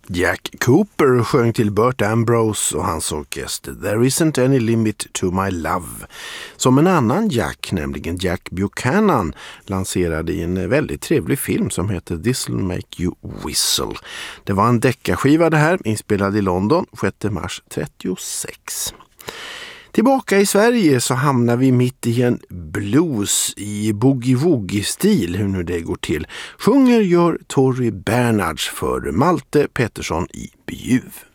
Jack Cooper sjöng till Burt Ambrose och hans orkester There Isn't Any Limit to My Love, som en annan Jack, nämligen Jack Buchanan, lanserade i en väldigt trevlig film som heter This'll Make You Whistle. Det var en deckarskiva det här, inspelad i London 6 mars 36. Tillbaka i Sverige så hamnar vi mitt i en blues i boogie-woogie-stil, hur nu det går till. Sjunger gör Torry Bernhards för Malte Pettersson i Bjuv.